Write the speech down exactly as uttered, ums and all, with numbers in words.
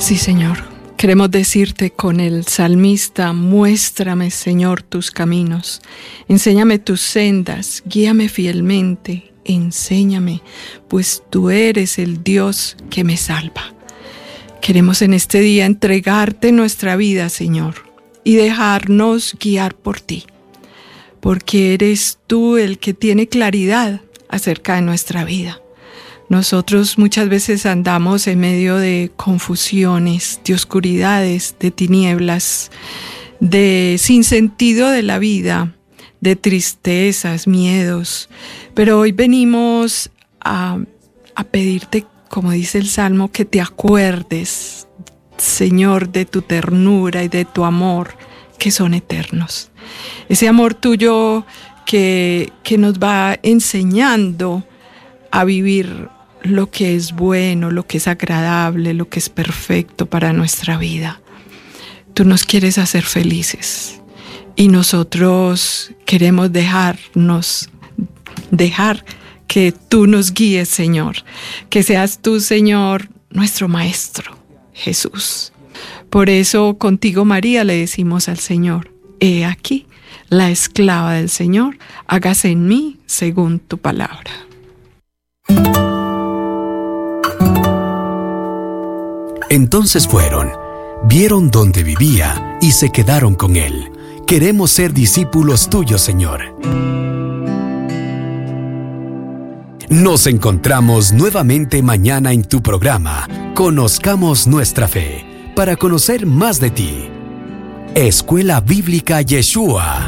Sí, Señor. Queremos decirte con el salmista: muéstrame, Señor, tus caminos, enséñame tus sendas, guíame fielmente, enséñame, pues tú eres el Dios que me salva. Queremos en este día entregarte nuestra vida, Señor, y dejarnos guiar por ti, porque eres tú el que tiene claridad acerca de nuestra vida. Nosotros muchas veces andamos en medio de confusiones, de oscuridades, de tinieblas, de sinsentido de la vida, de tristezas, miedos. Pero hoy venimos a, a pedirte, como dice el Salmo, que te acuerdes, Señor, de tu ternura y de tu amor, que son eternos. Ese amor tuyo que, que nos va enseñando a vivir lo que es bueno, lo que es agradable, lo que es perfecto para nuestra vida. Tú nos quieres hacer felices y nosotros queremos dejarnos, dejar que tú nos guíes, Señor, que seas tú, Señor, nuestro Maestro, Jesús. Por eso contigo, María, le decimos al Señor: he aquí, la esclava del Señor, hágase en mí según tu palabra. Entonces fueron, vieron dónde vivía y se quedaron con él. Queremos ser discípulos tuyos, Señor. Nos encontramos nuevamente mañana en tu programa Conozcamos Nuestra Fe, para conocer más de ti. Escuela Bíblica Yeshua.